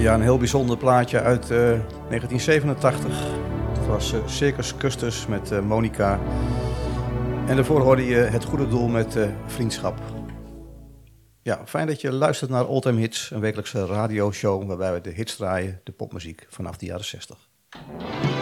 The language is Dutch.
Ja, een heel bijzonder plaatje uit 1987. Het was Circus Custus met Monica. En daarvoor hoorde je Het Goede Doel met Vriendschap. Ja, fijn dat je luistert naar Oldtime Hits, een wekelijkse radioshow waarbij we de hits draaien, de popmuziek vanaf de jaren 60.